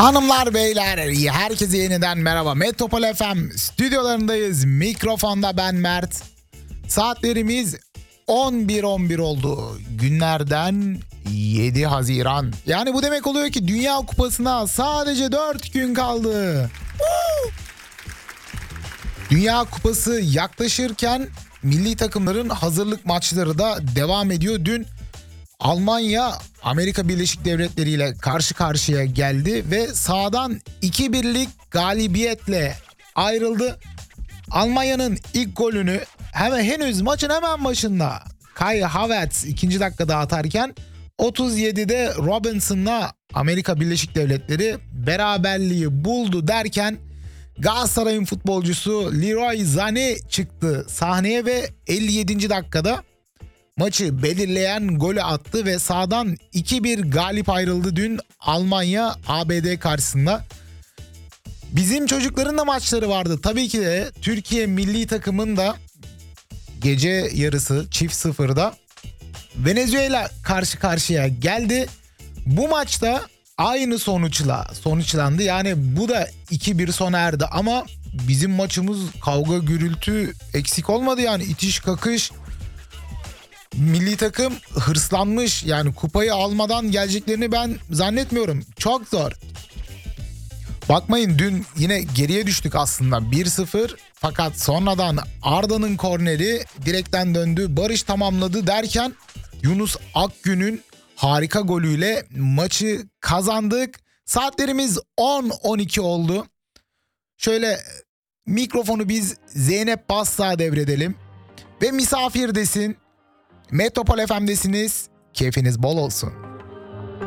Hanımlar beyler herkese yeniden merhaba. Metropol FM stüdyolarındayız. Mikrofonda ben Mert. Saatlerimiz 11.11 oldu. Günlerden 7 Haziran. Yani bu demek oluyor ki Dünya Kupası'na sadece 4 gün kaldı. Dünya Kupası yaklaşırken milli takımların hazırlık maçları da devam ediyor. Dün Almanya Amerika Birleşik Devletleri ile karşı karşıya geldi ve sahadan 2-1'lik galibiyetle ayrıldı. Almanya'nın ilk golünü henüz maçın hemen başında Kai Havertz 2. dakikada atarken 37'de Robinson'la Amerika Birleşik Devletleri beraberliği buldu derken Galatasaray'ın futbolcusu Leroy Sané çıktı sahneye ve 57. dakikada maçı belirleyen golü attı ve sahadan 2-1 galip ayrıldı dün Almanya ABD karşısında. Bizim çocukların da maçları vardı. Tabii ki de Türkiye milli takımın da gece yarısı çift sıfırda Venezuela karşı karşıya geldi. Bu maçta aynı sonuçlandı. Yani bu da 2-1 sona erdi ama bizim maçımız kavga gürültü eksik olmadı, yani itiş kakış. Milli takım hırslanmış, yani kupayı almadan geleceklerini ben zannetmiyorum. Çok zor. Bakmayın, dün yine geriye düştük aslında 1-0 fakat sonradan Arda'nın korneri direkten döndü, Barış tamamladı derken Yunus Akgün'ün harika golüyle maçı kazandık. Saatlerimiz 10-12 oldu. Şöyle mikrofonu biz Zeynep Bastık'a devredelim ve misafir desin. Metropol FM'desiniz. Keyfiniz bol olsun.